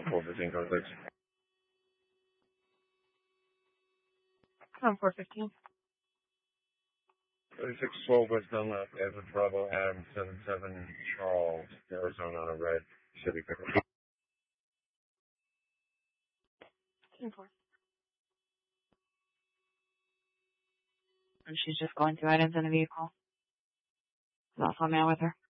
415 code 6. Come 415. 3612 West Dunlap, Edward Bravo, Adam 77, Charles, Arizona on a red city pickup. 10-4. And she's just going through items in the vehicle. There's also a man with her.